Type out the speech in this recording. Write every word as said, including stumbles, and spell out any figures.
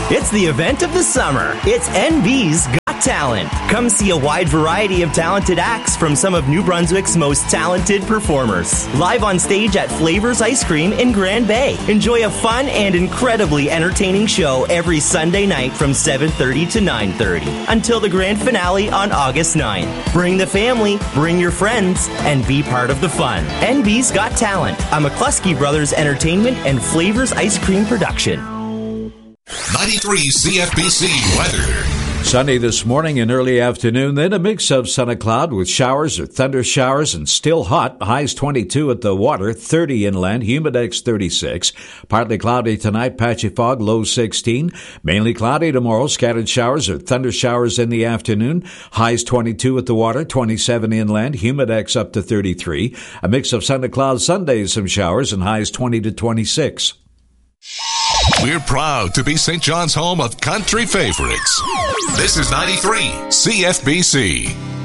It's the event of the summer. It's N B's Got Talent. Come see a wide variety of talented acts from some of New Brunswick's most talented performers. Live on stage at Flavors Ice Cream in Grand Bay. Enjoy a fun and incredibly entertaining show every Sunday night from seven thirty to nine thirty until the grand finale on August ninth. Bring the family, bring your friends, and be part of the fun. N B's Got Talent, a McCluskey Brothers Entertainment and Flavors Ice Cream production. ninety-three C F B C weather. Sunny this morning and early afternoon, then a mix of sun and cloud with showers or thunder showers and still hot. Highs twenty-two at the water, thirty inland, humidex thirty-six. Partly cloudy tonight, patchy fog, low sixteen. Mainly cloudy tomorrow, scattered showers or thunder showers in the afternoon. Highs twenty-two at the water, twenty-seven inland, humidex up to thirty-three. A mix of sun and cloud Sunday, some showers and highs twenty to twenty-six. We're proud to be Saint John's home of country favorites. This is ninety-three C F B C.